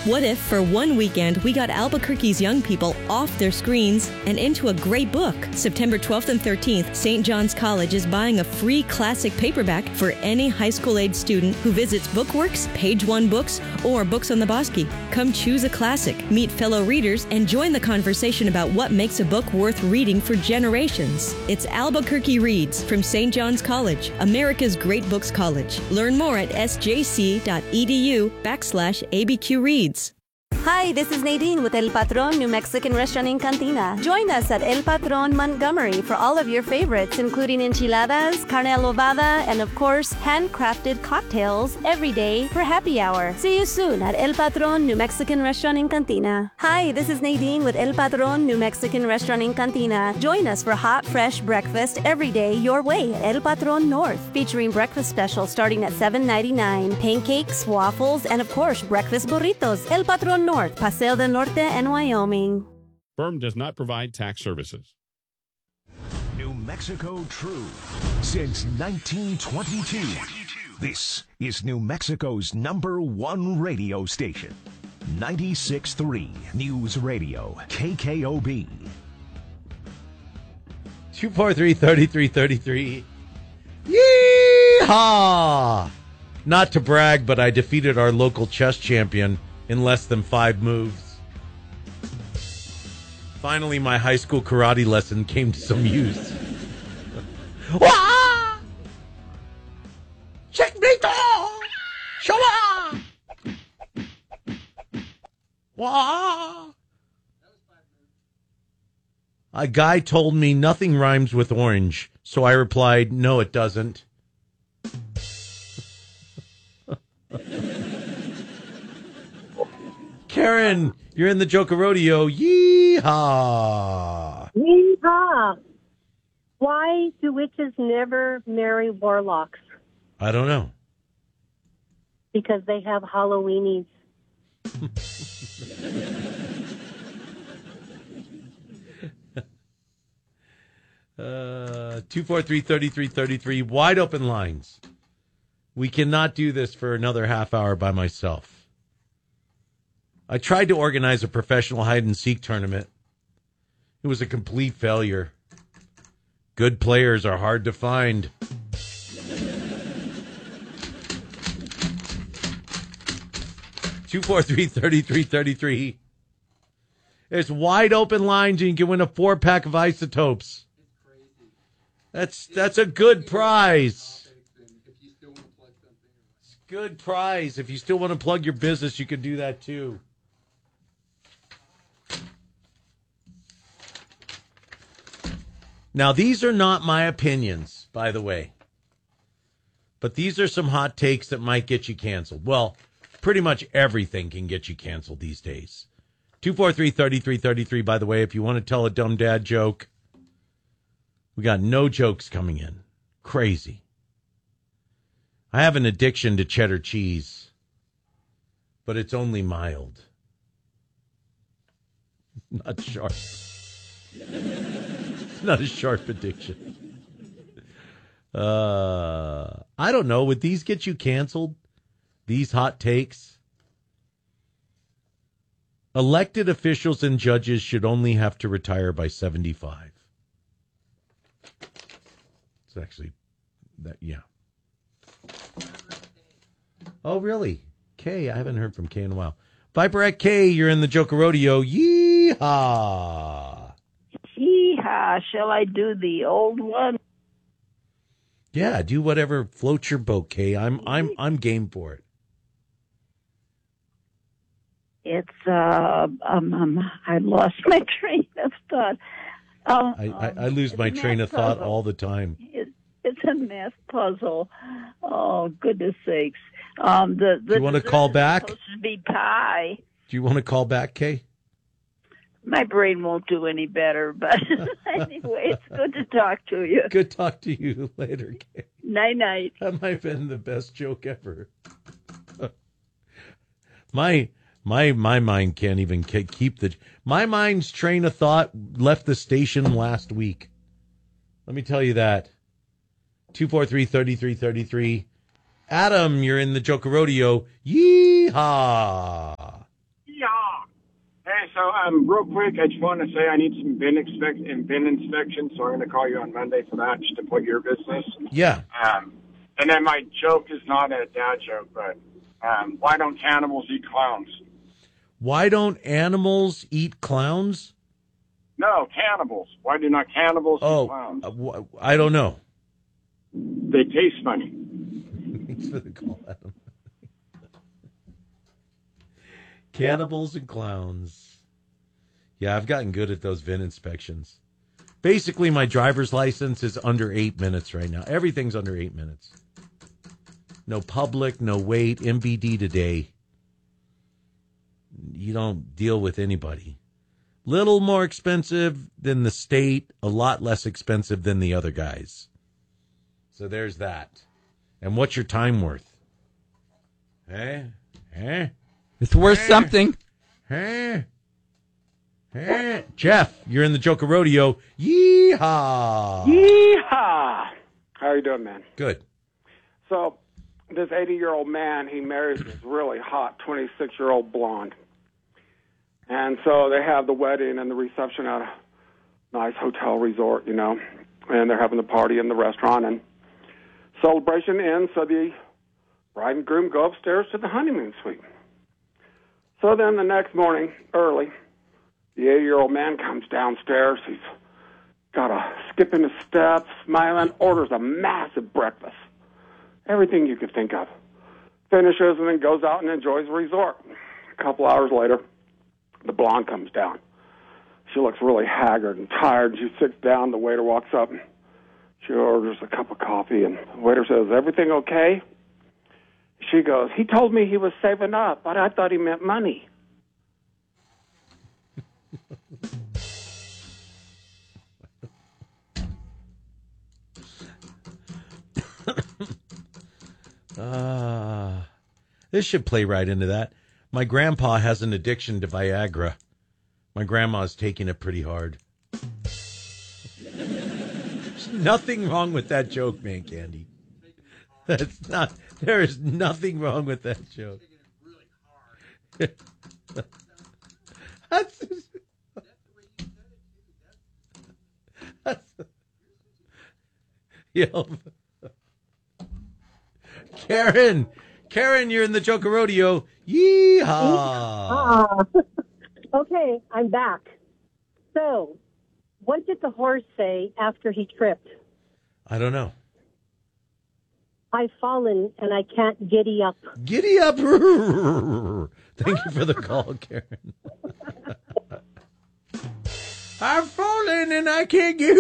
What if, for one weekend, we got Albuquerque's young people off their screens and into a great book? September 12th and 13th, St. John's College is buying a free classic paperback for any high school-age student who visits Bookworks, Page One Books, or Books on the Bosque. Come choose a classic, meet fellow readers, and join the conversation about what makes a book worth reading for generations. It's Albuquerque Reads from St. John's College, America's Great Books College. Learn more at sjc.edu/ABQ Reads. Hi, this is Nadine with El Patron New Mexican Restaurant in Cantina. Join us at El Patron Montgomery for all of your favorites, including enchiladas, carne adobada, and of course, handcrafted cocktails every day for happy hour. See you soon at El Patron New Mexican Restaurant in Cantina. Hi, this is Nadine with El Patron New Mexican Restaurant in Cantina. Join us for hot, fresh breakfast every day your way at El Patron North, featuring breakfast specials starting at $7.99, pancakes, waffles, and of course, breakfast burritos. El Patron North, Paseo del Norte, and Wyoming. Firm does not provide tax services. New Mexico True since 1922. This is New Mexico's #1 radio station. 96.3 News Radio, KKOB. 243-3333. Yeehaw! Not to brag, but I defeated our local chess champion in less than 5 moves. Finally, my high school karate lesson came to some use. Wah! Checkmate! Showa! Wah! A guy told me nothing rhymes with orange, so I replied, no, it doesn't. Karen, you're in the Joker Rodeo. Yeehaw! Yeehaw! Why do witches never marry warlocks? I don't know. Because they have Halloweenies. 243-3333. Wide open lines. We cannot do this for another half hour by myself. I tried to organize a professional hide-and-seek tournament. It was a complete failure. Good players are hard to find. Two, 243-3333. There's wide open lines and you can win a 4-pack of isotopes. That's a good prize. It's a good prize. If you still want to plug your business, you can do that too. Now, these are not my opinions, by the way. But these are some hot takes that might get you canceled. Well, pretty much everything can get you canceled these days. 243-3333, by the way, if you want to tell a dumb dad joke. We got no jokes coming in. Crazy. I have an addiction to cheddar cheese, but it's only mild. Not sharp. Not a sharp addiction. I don't know. Would these get you canceled? These hot takes? Elected officials and judges should only have to retire by 75. It's actually that, yeah. Oh, really? Kay, I haven't heard from Kay in a while. Viper at Kay, you're in the Joker Rodeo. Yeehaw! Yeehaw! Shall I do the old one? Yeah, do whatever floats your boat, Kay. I'm game for it. It's I lost my train of thought. I lose my train of thought all the time. It's a math puzzle. Oh, goodness sakes! Do you want to call back? Supposed to be pi. Do you want to call back, Kay? My brain won't do any better, but anyway, it's good to talk to you. Good talk to you later, Kay. Night-night. That might have been the best joke ever. My mind can't even keep my mind's train of thought left the station last week. Let me tell you that. 243-3333. Adam, you're in the Joker Rodeo. Yeehaw! real quick, I just want to say I need some bin inspection, so I'm going to call you on Monday for that, just to put your business. Yeah. And then my joke is not a dad joke, but why don't cannibals eat clowns? Why don't animals eat clowns? No, cannibals. Why do not cannibals eat clowns? I don't know. They taste funny. Thanks for the call, Adam. Cannibals and clowns. Yeah, I've gotten good at those VIN inspections. Basically, my driver's license is under 8 minutes right now. Everything's under 8 minutes. No public, no wait, MVD today. You don't deal with anybody. Little more expensive than the state, a lot less expensive than the other guys. So there's that. And what's your time worth? It's worth something. Jeff, you're in the Joker Rodeo. Yeehaw! Yeehaw! How you doing, man? Good. So, this 80-year-old man, he marries this really hot 26-year-old blonde. And so they have the wedding and the reception at a nice hotel resort, and they're having the party in the restaurant, and celebration ends, so the bride and groom go upstairs to the honeymoon suite. So then the next morning, early, the 80-year-old man comes downstairs. He's got a skip in his steps, smiling, orders a massive breakfast. Everything you could think of. Finishes and then goes out and enjoys the resort. A couple hours later, the blonde comes down. She looks really haggard and tired. She sits down. The waiter walks up. She orders a cup of coffee, and the waiter says, "Everything okay?" She goes, "He told me he was saving up, but I thought he meant money." This should play right into that. My grandpa has an addiction to Viagra. My grandma's taking it pretty hard. There's nothing wrong with that joke, man, Candy. There is nothing wrong with that joke. Karen, you're in the Joker Rodeo. Yeehaw! Okay, I'm back. So, what did the horse say after he tripped? I don't know. I've fallen and I can't giddy up. Giddy up! Thank you for the call, Karen. I've fallen and I can't get.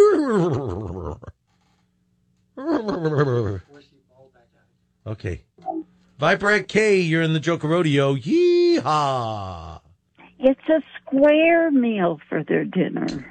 Okay. Viper K, you're in the Joker Rodeo. Yeehaw! It's a square meal for their dinner.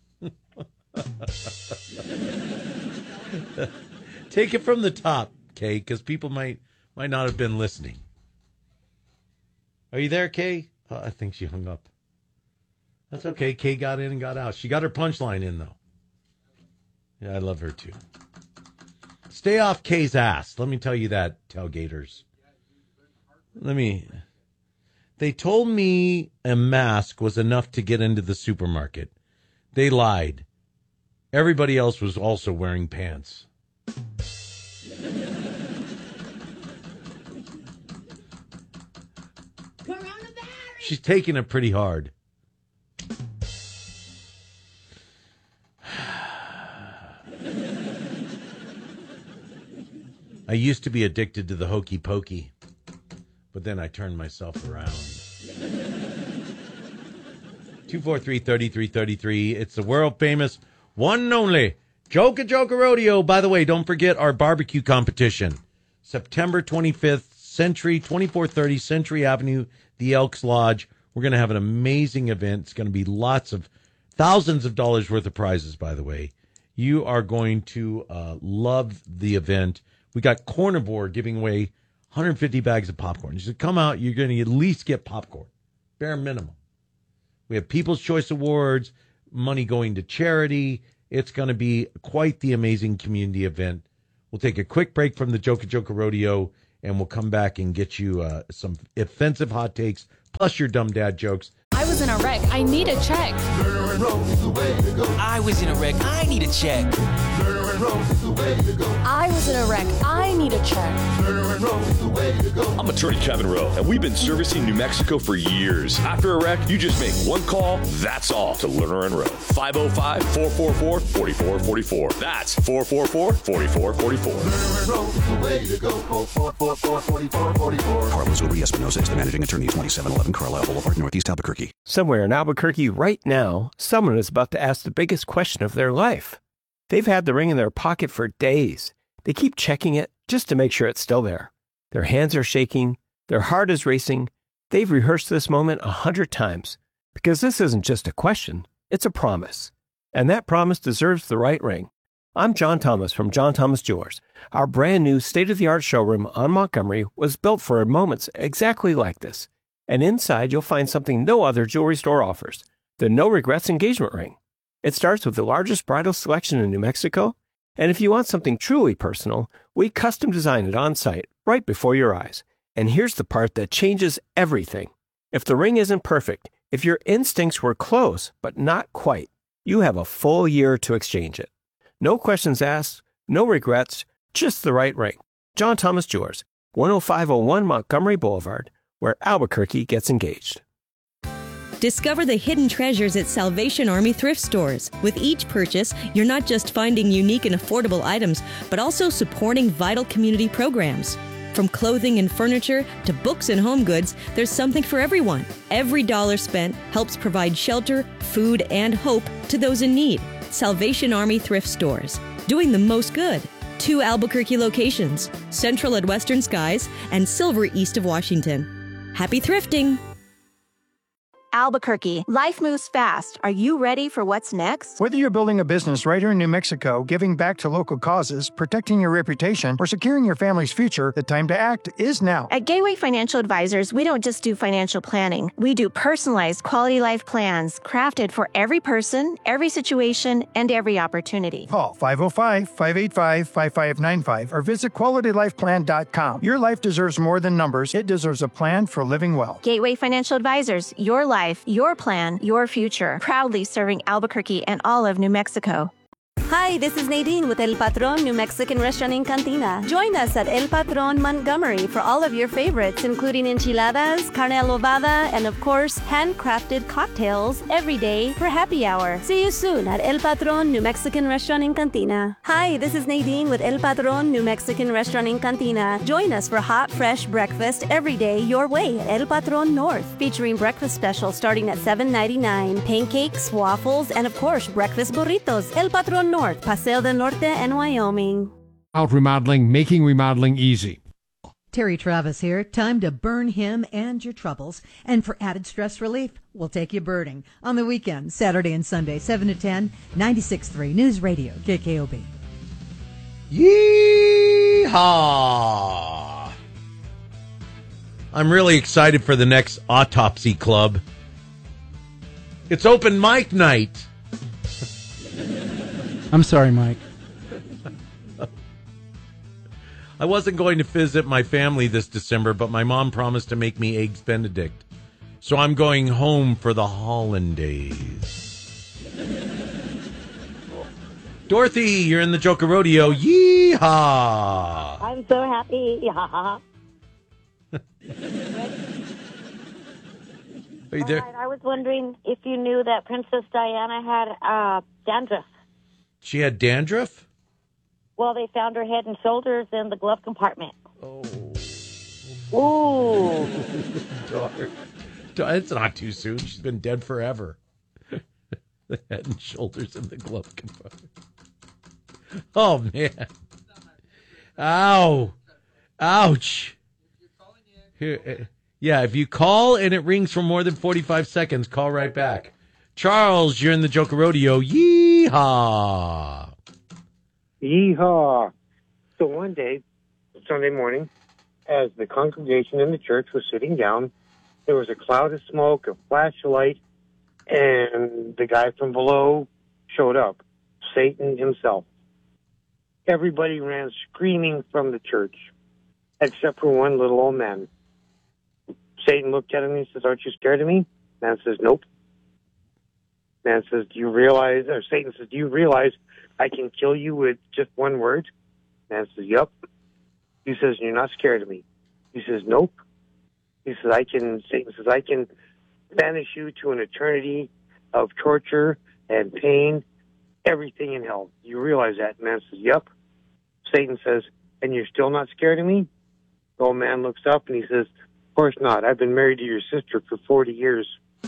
Take it from the top, Kay, because people might not have been listening. Are you there, Kay? Oh, I think she hung up. That's okay. Kay got in and got out. She got her punchline in, though. Yeah, I love her, too. Stay off Kay's ass. Let me tell you that, tailgaters. They told me a mask was enough to get into the supermarket. They lied. Everybody else was also wearing pants. She's taking it pretty hard. I used to be addicted to the hokey pokey, but then I turned myself around. 243-3333. It's the world famous one and only Joker Rodeo. By the way, don't forget our barbecue competition. September 25th, Century, 2430 Century Avenue, the Elks Lodge. We're going to have an amazing event. It's going to be lots of thousands of dollars worth of prizes, by the way. You are going to love the event. We got Corner Board giving away 150 bags of popcorn. You should come out. You're going to at least get popcorn, bare minimum. We have People's Choice Awards, money going to charity. It's going to be quite the amazing community event. We'll take a quick break from the Joker Rodeo, and we'll come back and get you some offensive hot takes, plus your dumb dad jokes. I was in a wreck. I need a check. I was in a wreck. I need a check. I was in a wreck. I need a check. I'm attorney Kevin Rowe, and we've been servicing New Mexico for years. After a wreck, you just make one call, that's all, to Lerner and Rowe. 505-444-4444. That's 444-4444. Carlos Uber Espinosa is the managing attorney, 2711 Carlisle Boulevard, Northeast Albuquerque. Somewhere in Albuquerque right now, someone is about to ask the biggest question of their life. They've had the ring in their pocket for days. They keep checking it just to make sure it's still there. Their hands are shaking. Their heart is racing. They've rehearsed this moment 100 times because this isn't just a question. It's a promise. And that promise deserves the right ring. I'm John Thomas from John Thomas Jewelers. Our brand new state-of-the-art showroom on Montgomery was built for moments exactly like this. And inside you'll find something no other jewelry store offers, the No Regrets engagement ring. It starts with the largest bridal selection in New Mexico, and if you want something truly personal, we custom design it on site, right before your eyes. And here's the part that changes everything. If the ring isn't perfect, if your instincts were close but not quite, you have a full year to exchange it. No questions asked, no regrets, just the right ring. John Thomas Jewelers, 10501 Montgomery Boulevard, where Albuquerque gets engaged. Discover the hidden treasures at Salvation Army thrift stores. With each purchase, you're not just finding unique and affordable items, but also supporting vital community programs. From clothing and furniture to books and home goods, there's something for everyone. Every dollar spent helps provide shelter, food, and hope to those in need. Salvation Army thrift stores, doing the most good. 2 Albuquerque locations, Central at Western Skies and Silver east of Washington. Happy thrifting! Albuquerque, life moves fast. Are you ready for what's next? Whether you're building a business right here in New Mexico, giving back to local causes, protecting your reputation, or securing your family's future, the time to act is now. At Gateway Financial Advisors, we don't just do financial planning. We do personalized quality life plans crafted for every person, every situation, and every opportunity. Call 505-585-5595 or visit QualityLifePlan.com. Your life deserves more than numbers. It deserves a plan for living well. Gateway Financial Advisors, your life, your plan, your future. Proudly serving Albuquerque and all of New Mexico. Hi, this is Nadine with El Patron New Mexican Restaurant in Cantina. Join us at El Patron Montgomery for all of your favorites, including enchiladas, carne adobada, and of course, handcrafted cocktails every day for happy hour. See you soon at El Patron New Mexican Restaurant in Cantina. Hi, this is Nadine with El Patron New Mexican Restaurant in Cantina. Join us for hot, fresh breakfast every day your way at El Patron North, featuring breakfast specials starting at $7.99, pancakes, waffles, and of course, breakfast burritos. El Patron North, Paseo del Norte, and Wyoming. Out remodeling, making remodeling easy. Terry Travis here. Time to burn him and your troubles. And for added stress relief, we'll take you birding on the weekend, Saturday and Sunday, 7 to 10, 96.3 News Radio, KKOB. Yeehaw! I'm really excited for the next Autopsy Club. It's open mic night. I'm sorry, Mike. I wasn't going to visit my family this December, but my mom promised to make me Eggs Benedict. So I'm going home for the hollandaise. Dorothy, you're in the Joker Rodeo. Yeehaw! I'm so happy. Are you there? Right, I was wondering if you knew that Princess Diana had dandruff. She had dandruff? Well, they found her head and shoulders in the glove compartment. Oh. Ooh. It's not too soon. She's been dead forever. The head and shoulders in the glove compartment. Oh, man. Ow. Ouch. Here, yeah, if you call and it rings for more than 45 seconds, call right back. Charles, you're in the Joker Rodeo. Yeehaw! Yeehaw! So one day, Sunday morning, as the congregation in the church was sitting down, there was a cloud of smoke, a flash of light, and the guy from below showed up, Satan himself. Everybody ran screaming from the church, except for one little old man. Satan looked at him and he says, "Aren't you scared of me?" Man says, nope. Man says, Satan says, do you realize I can kill you with just one word? Man says, yep. He says, you're not scared of me. He says, nope. He says, Satan says, I can banish you to an eternity of torture and pain, everything in hell. You realize that? Man says, yep. Satan says, and you're still not scared of me? The old man looks up and he says, of course not. I've been married to your sister for 40 years.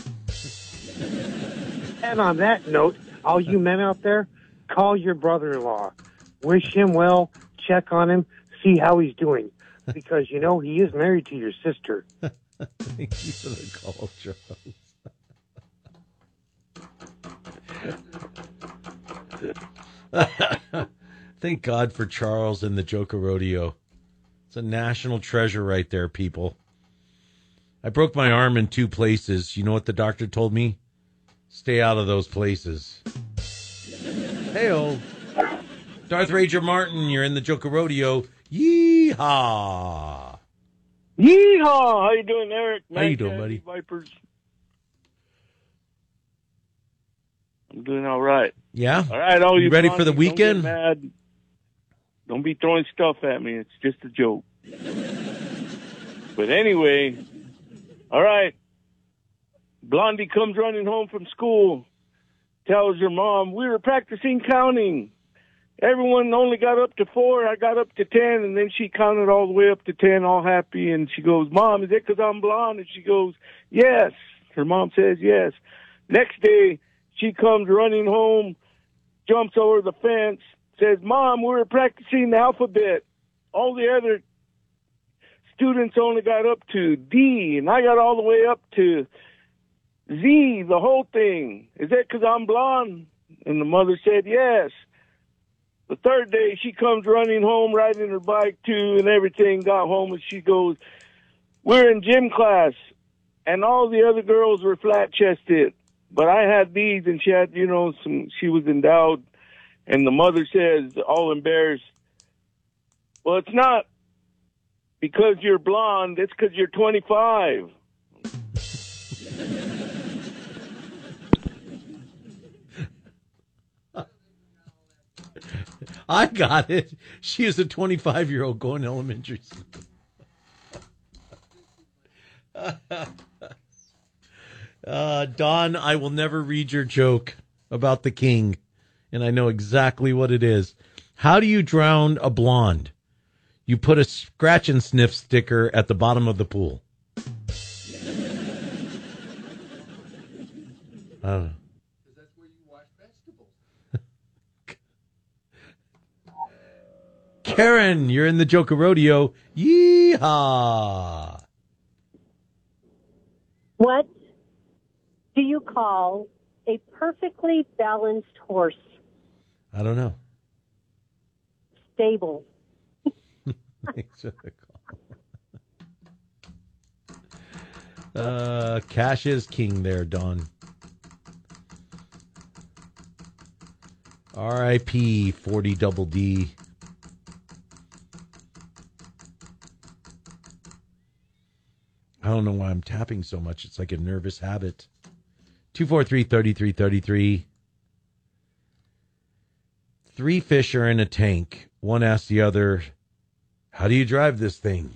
And on that note, all you men out there, call your brother-in-law. Wish him well, check on him, see how he's doing. Because, he is married to your sister. Thank you for the call, Charles. Thank God for Charles and the Joker Rodeo. It's a national treasure right there, people. I broke my arm in 2 places. You know what the doctor told me? Stay out of those places. Hey-oh. Darth Ranger Martin, you're in the Joker Rodeo. Yeehaw! Yeehaw! How you doing, Eric? How you doing, buddy? Vipers. I'm doing all right. Yeah? All right, all you ready for the weekend? Don't get mad. Don't be throwing stuff at me. It's just a joke. But anyway, all right. Blondie comes running home from school, tells her mom, we were practicing counting. Everyone only got up to 4. I got up to 10, and then she counted all the way up to 10, all happy. And she goes, Mom, is it because I'm blonde? And she goes, yes. Her mom says yes. Next day, she comes running home, jumps over the fence, says, Mom, we were practicing the alphabet. All the other students only got up to D, and I got all the way up to Z, the whole thing. Is that because I'm blonde? And the mother said yes. The third day, she comes running home, riding her bike too, and everything, got home, and she goes, we're in gym class, and all the other girls were flat-chested, but I had these, and she had, she was endowed, and the mother says, all embarrassed, well, it's not because you're blonde, it's because you're 25. I got it. She is a 25-year-old going to elementary school. Don, I will never read your joke about the king, and I know exactly what it is. How do you drown a blonde? You put a scratch and sniff sticker at the bottom of the pool. I don't know. Karen, you're in the Joker Rodeo. Yeehaw! What do you call a perfectly balanced horse? I don't know. Stable. Thanks for the call. Cash is king there, Don. R.I.P. 40 double D. I don't know why I'm tapping so much. It's like a nervous habit. 243-3333. 3 fish are in a tank. One asks the other, how do you drive this thing?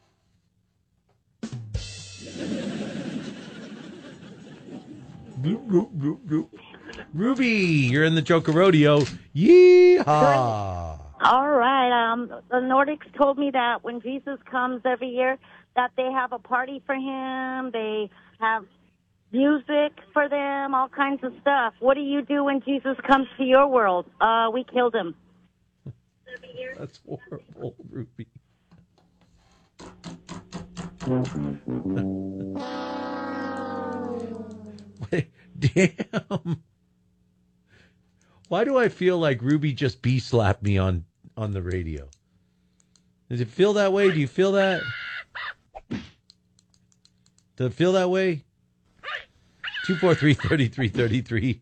Bloop, bloop, bloop, bloop. Ruby, you're in the Joker Rodeo. Yeehaw! All right. The Nordics told me that when Jesus comes every year, that they have a party for him. They have music for them, all kinds of stuff. What do you do when Jesus comes to your world? We killed him. That's horrible, Ruby. Damn. Why do I feel like Ruby just bee-slapped me on the radio? Does it feel that way? Do you feel that? Does it feel that way? 243-3333.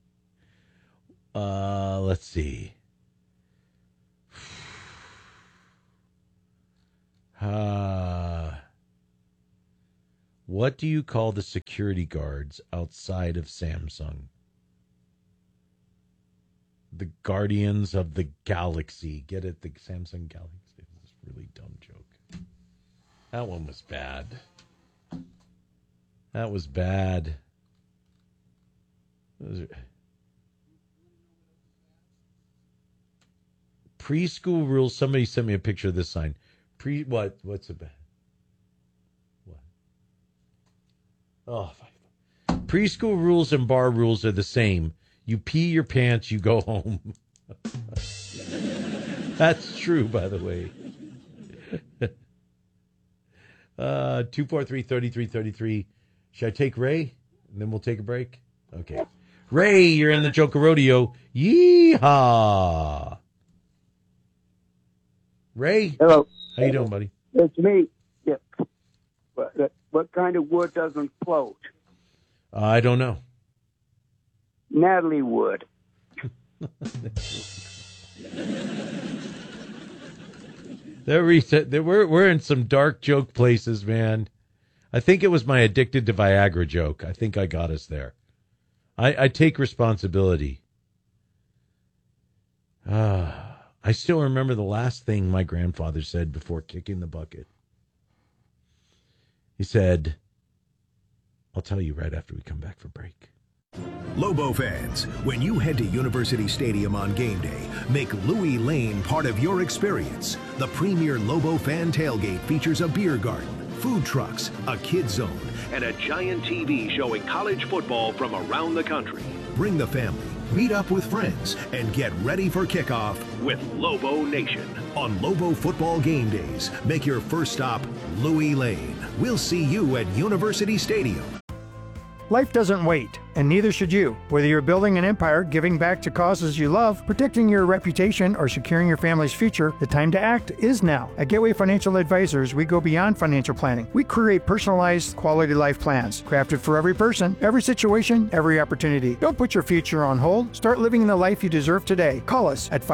Let's see. What do you call the security guards outside of Samsung? The Guardians of the Galaxy. Get it? The Samsung Galaxy. It was a really dumb joke. That one was bad. That was bad. Preschool rules. Somebody sent me a picture of this sign. What's it bad? What? Oh, preschool rules and bar rules are the same. You pee your pants, you go home. That's true, by the way. 243-3333. Should I take Ray? And then we'll take a break? Okay. Ray, you're in the Joker Rodeo. Yeehaw! Ray? Hello. How you doing, buddy? It's me. Yeah. What kind of wood doesn't float? I don't know. Natalie wood. We're in some dark joke places, man. I think it was my addicted to Viagra joke. I think I got us there. I take responsibility. I still remember the last thing my grandfather said before kicking the bucket. He said, I'll tell you right after we come back for break. Lobo fans, when you head to University Stadium on game day, make Louis Lane part of your experience. The premier Lobo fan tailgate features a beer garden, food trucks, a kids zone, and a giant TV showing college football from around the country. Bring the family, meet up with friends, and get ready for kickoff with Lobo Nation. On Lobo football game days, make your first stop Louis Lane. We'll see you at University Stadium. Life doesn't wait, and neither should you. Whether you're building an empire, giving back to causes you love, protecting your reputation, or securing your family's future, the time to act is now. At Gateway Financial Advisors, we go beyond financial planning. We create personalized quality life plans, crafted for every person, every situation, every opportunity. Don't put your future on hold. Start living the life you deserve today. Call us at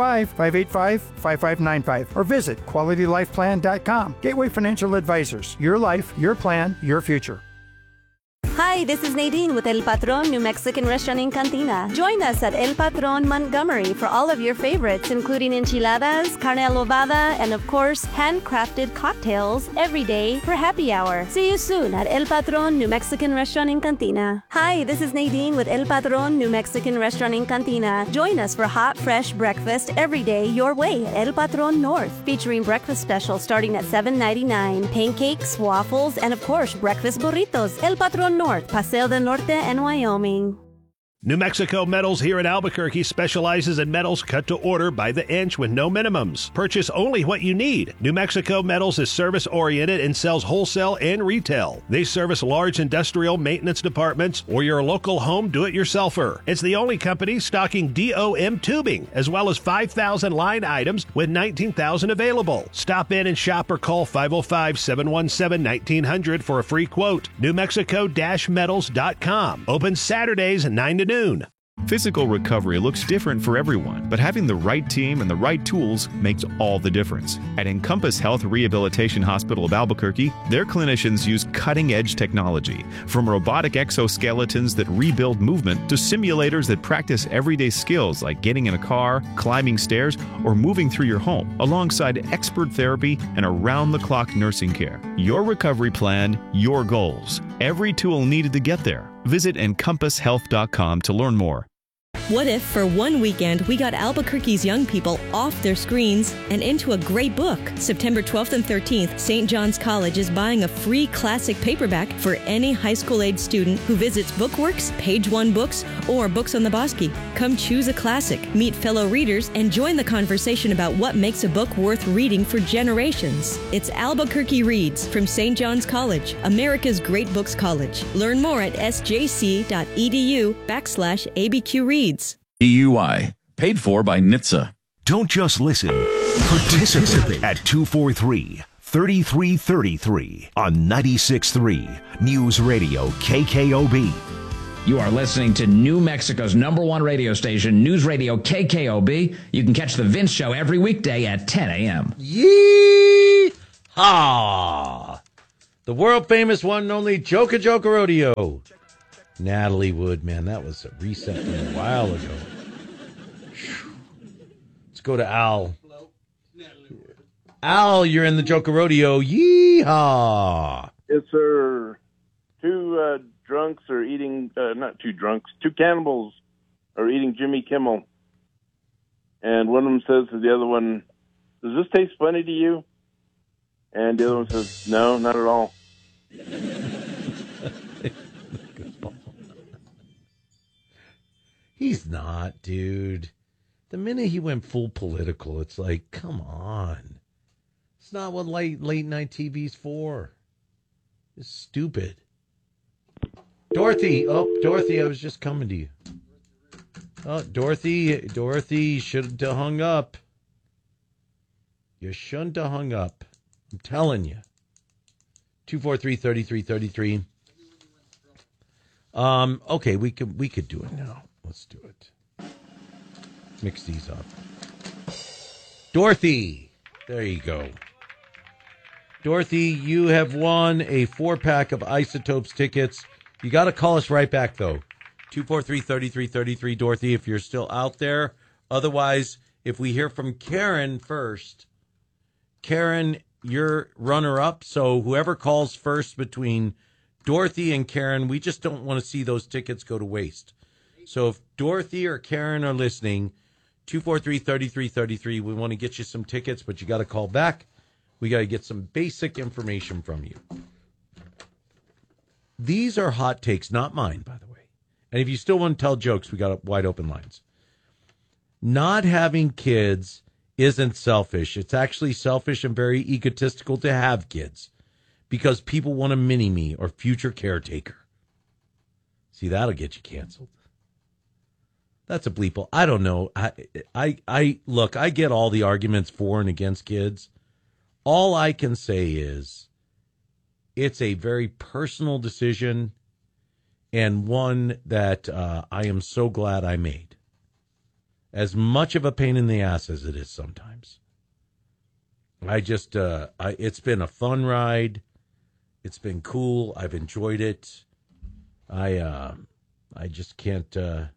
505-585-5595 or visit QualityLifePlan.com. Gateway Financial Advisors. Your life, your plan, your future. Hi, this is Nadine with El Patron New Mexican Restaurant in Cantina. Join us at El Patron Montgomery for all of your favorites, including enchiladas, carne adobada, and of course, handcrafted cocktails every day for happy hour. See you soon at El Patron New Mexican Restaurant in Cantina. Hi, this is Nadine with El Patron New Mexican Restaurant in Cantina. Join us for hot, fresh breakfast every day your way at El Patron North, featuring breakfast specials starting at $7.99, pancakes, waffles, and of course, breakfast burritos. El Patron North, Paseo del Norte, and Wyoming. New Mexico Metals here in Albuquerque specializes in metals cut to order by the inch with no minimums. Purchase only what you need. New Mexico Metals is service-oriented and sells wholesale and retail. They service large industrial maintenance departments or your local home do-it-yourselfer. It's the only company stocking DOM tubing, as well as 5,000 line items with 19,000 available. Stop in and shop or call 505-717-1900 for a free quote. NewMexico-Metals.com. Open Saturdays 9 to noon. Physical recovery looks different for everyone, but having the right team and the right tools makes all the difference. At Encompass Health Rehabilitation Hospital of Albuquerque, their clinicians use cutting-edge technology, from robotic exoskeletons that rebuild movement to simulators that practice everyday skills like getting in a car, climbing stairs, or moving through your home, alongside expert therapy and around-the-clock nursing care. Your recovery plan, your goals. Every tool needed to get there. Visit EncompassHealth.com to learn more. What if, for one weekend, we got Albuquerque's young people off their screens and into a great book? September 12th and 13th, St. John's College is buying a free classic paperback for any high school-age student who visits Bookworks, Page One Books, or Books on the Bosque. Come choose a classic, meet fellow readers, and join the conversation about what makes a book worth reading for generations. It's Albuquerque Reads from St. John's College, America's Great Books College. Learn more at sjc.edu/ABQ Reads. DUI, paid for by NHTSA. Don't just listen. Participate at 243-3333 on 96.3 News Radio KKOB. You are listening to New Mexico's #1 radio station, News Radio KKOB. You can catch the Vince Show every weekday at 10 a.m. Yee-haw! The world famous one and only Joka Joka Rodeo. Natalie Wood, man, that was a reset from a while ago. Let's go to Al. Al, you're in the Joka Rodeo. Yeehaw! Yes, sir. Two drunks are eating, not two drunks, two cannibals are eating Jimmy Kimmel. And one of them says to the other one, does this taste funny to you? And the other one says, no, not at all. He's not, dude. The minute he went full political, it's like, come on. It's not what late night TV's for. It's stupid. Dorothy, I was just coming to you. Oh, Dorothy should have hung up. You shouldn't have hung up. I'm telling you. 243-3333. Okay, we could do it now. Let's do it. Mix these up. Dorothy, there you go. Dorothy, you have won a 4-pack of Isotopes tickets. You got to call us right back, though. 243-3333, Dorothy, if you're still out there. Otherwise, if we hear from Karen first, Karen, you're runner-up. So whoever calls first between Dorothy and Karen, we just don't want to see those tickets go to waste. So if Dorothy or Karen are listening, 243-3333, we want to get you some tickets, but you got to call back. We got to get some basic information from you. These are hot takes, not mine, by the way. And if you still want to tell jokes, we got wide open lines. Not having kids isn't selfish. It's actually selfish and very egotistical to have kids because people want a mini-me or future caretaker. See, that'll get you canceled. That's a bleeple. I don't know. I look, I get all the arguments for and against kids. All I can say is it's a very personal decision and one that I am so glad I made. As much of a pain in the ass as it is sometimes. It's been a fun ride. It's been cool. I've enjoyed it. I just can't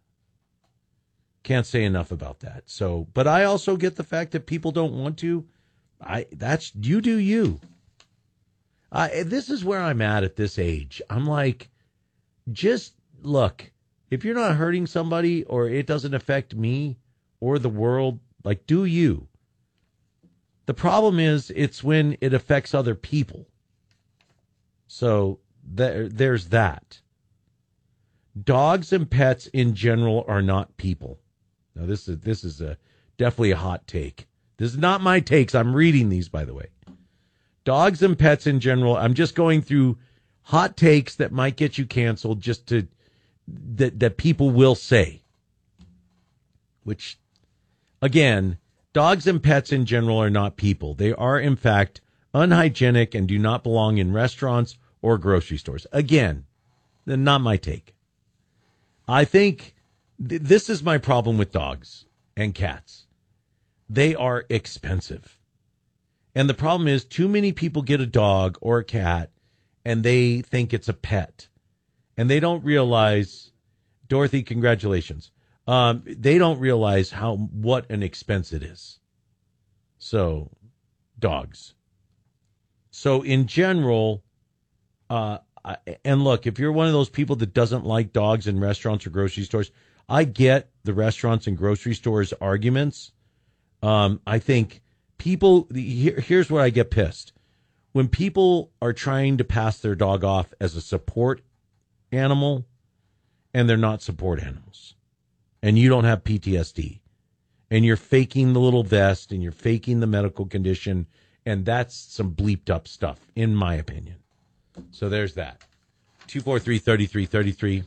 say enough about that. So, but I also get the fact that people don't want to. You do you. This is where I'm at this age. I'm like, just look, if you're not hurting somebody or it doesn't affect me or the world, like, do you. The problem is it's when it affects other people. So there's that. Dogs and pets in general are not people. Now, this is definitely a hot take. This is not my takes. I'm reading these, by the way. Dogs and pets in general. I'm just going through hot takes that might get you canceled that people will say. Which, again, dogs and pets in general are not people. They are, in fact, unhygienic and do not belong in restaurants or grocery stores. Again, not my take. I think this is my problem with dogs and cats. They are expensive. And the problem is too many people get a dog or a cat and they think it's a pet. And they don't realize, Dorothy, congratulations. They don't realize what an expense it is. So, dogs. So, in general, and look, if you're one of those people that doesn't like dogs in restaurants or grocery stores, I get the restaurants and grocery stores arguments. I think people, here's where I get pissed. When people are trying to pass their dog off as a support animal and they're not support animals and you don't have PTSD and you're faking the little vest and you're faking the medical condition, and that's some bleeped up stuff, in my opinion. So there's that. 243-3333.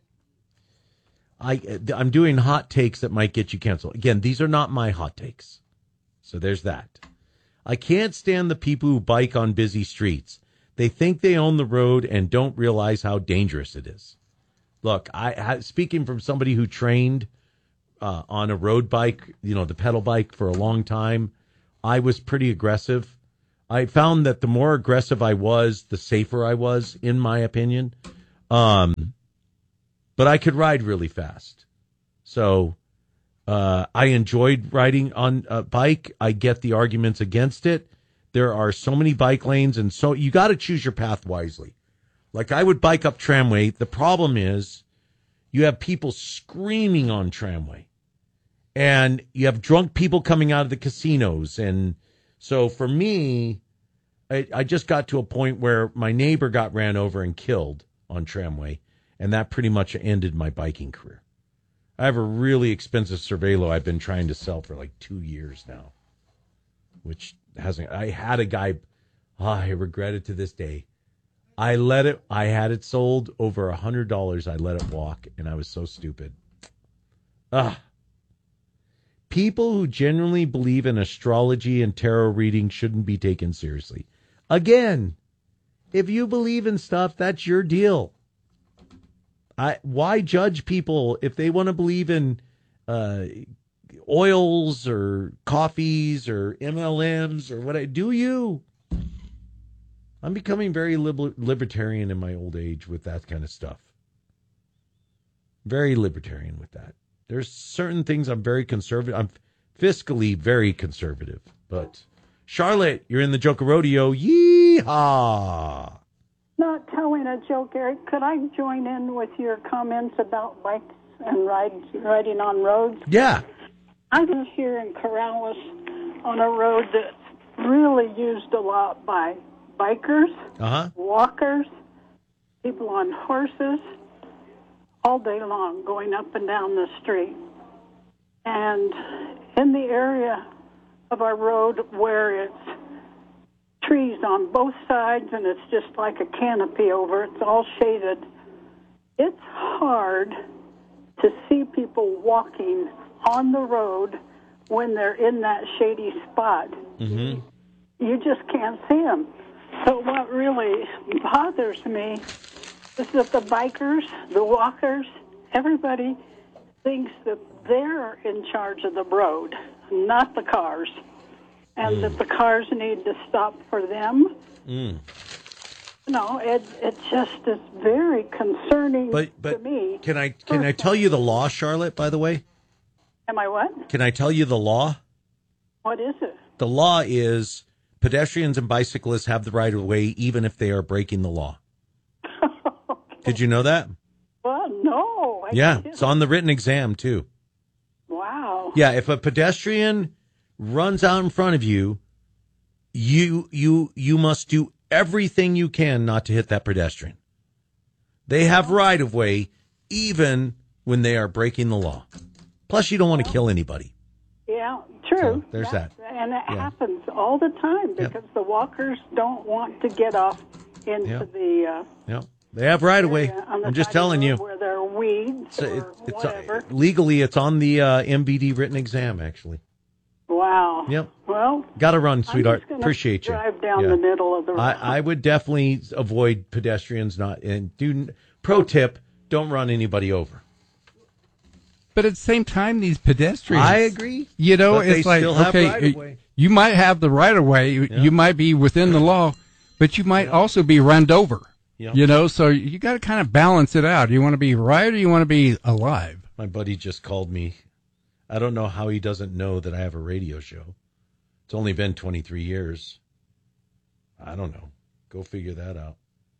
I'm doing hot takes that might get you canceled. Again, these are not my hot takes. So there's that. I can't stand the people who bike on busy streets. They think they own the road and don't realize how dangerous it is. Look, speaking from somebody who trained on a road bike, the pedal bike for a long time, I was pretty aggressive. I found that the more aggressive I was, the safer I was, in my opinion. But I could ride really fast. So I enjoyed riding on a bike. I get the arguments against it. There are so many bike lanes, and so you got to choose your path wisely. Like I would bike up Tramway. The problem is you have people screaming on Tramway, and you have drunk people coming out of the casinos. And so for me, I just got to a point where my neighbor got ran over and killed on Tramway, and that pretty much ended my biking career. I have a really expensive Cervelo I've been trying to sell for like 2 years now, which hasn't. I had a guy, I regret it to this day. I had it sold over $100. I let it walk, and I was so stupid. People who genuinely believe in astrology and tarot reading shouldn't be taken seriously. Again, if you believe in stuff, that's your deal. Why judge people if they want to believe in oils or coffees or MLMs or what? Do you? I'm becoming very libertarian in my old age with that kind of stuff. Very libertarian with that. There's certain things I'm very conservative. I'm fiscally very conservative. But Charlotte, you're in the Joker Rodeo. Yeehaw! Not telling a joke, Eric. Could I join in with your comments about bikes and riding on roads? Yeah. I was here in Corrales on a road that's really used a lot by bikers, walkers, people on horses, all day long, going up and down the street. And in the area of our road where it's trees on both sides and it's just like a canopy over it, it's all shaded, it's hard to see people walking on the road when they're in that shady spot. Mm-hmm. You just can't see them. So what really bothers me is that the bikers, the walkers, everybody thinks that they're in charge of the road, not the cars, and that the cars need to stop for them. No, it just is very concerning to me. Can I tell you the law, Charlotte, by the way? Am I what? Can I tell you the law? What is it? The law is pedestrians and bicyclists have the right of way even if they are breaking the law. Did you know that? Well, no. Yeah, it's on the written exam, too. Wow. Yeah, if a pedestrian runs out in front of you, you must do everything you can not to hit that pedestrian. They have right of way even when they are breaking the law. Plus, you don't want to kill anybody. Yeah, true. So there's that. And it happens all the time because the walkers don't want to get off into the... They have right of way. I'm just telling you. Where there are weeds or whatever. Legally, it's on the MBD written exam, actually. Wow. Yep. Well, got to run, sweetheart. I'm just Appreciate you. Drive down the middle of the road. I would definitely avoid pedestrians. Pro tip: don't run anybody over. But at the same time, these pedestrians. I agree. You know, but it's they like still have okay, right of way. You might have the right of way. You might be within the law, but you might also be run over. You know, so you got to kind of balance it out. Do you want to be right or you want to be alive? My buddy just called me. I don't know how he doesn't know that I have a radio show. It's only been 23 years. I don't know. Go figure that out.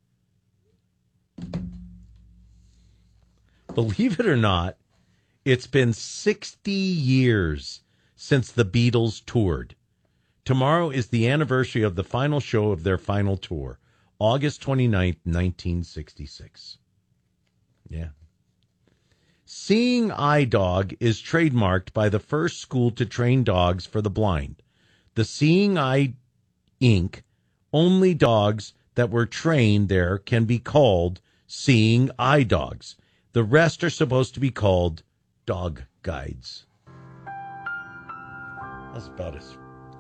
Believe it or not, it's been 60 years since the Beatles toured. Tomorrow is the anniversary of the final show of their final tour. August 29th, 1966. Yeah. Seeing Eye Dog is trademarked by the first school to train dogs for the blind. The Seeing Eye Inc. Only dogs that were trained there can be called Seeing Eye Dogs. The rest are supposed to be called dog guides. That's about it.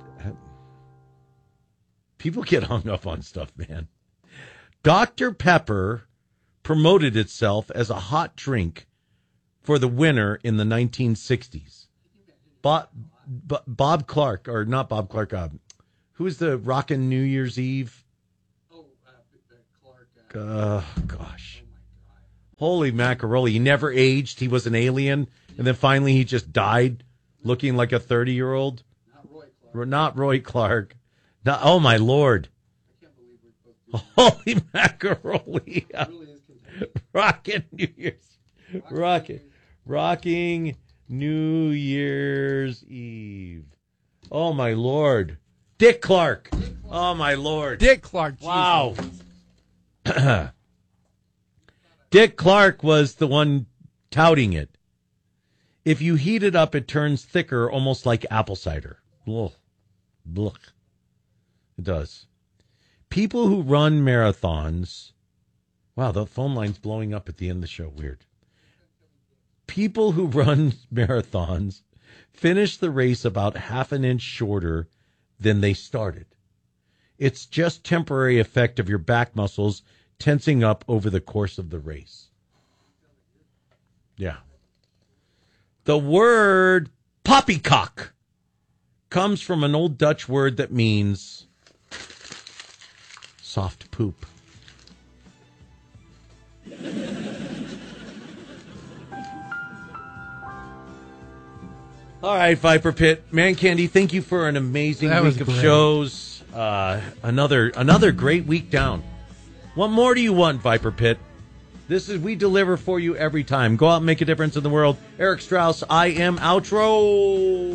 People get hung up on stuff, man. Dr. Pepper promoted itself as a hot drink for the winter in the 1960s. Bob Clark, or not Bob Clark, Who's the rockin' New Year's Eve? Gosh. Holy macaroni. He never aged. He was an alien. And then finally he just died looking like a 30-year-old. Not Roy Clark. Oh, my Lord. Holy macaroni. Rockin' New Year's. Rocking New Year's Eve. Oh, my Lord. Dick Clark. Oh, my Lord. Dick Clark. Jesus. Wow. Dick Clark was the one touting it. If you heat it up, it turns thicker, almost like apple cider. Ugh. Blech. It does. People who run marathons. Wow, the phone line's blowing up at the end of the show. Weird. People who run marathons finish the race about half an inch shorter than they started. It's just temporary effect of your back muscles tensing up over the course of the race. Yeah. The word poppycock comes from an old Dutch word that means soft poop. All right, Viper Pit. Man Candy, thank you for an amazing week of shows. Another great week down. What more do you want, Viper Pit? We deliver for you every time. Go out and make a difference in the world. Eric Strauss, I am outro.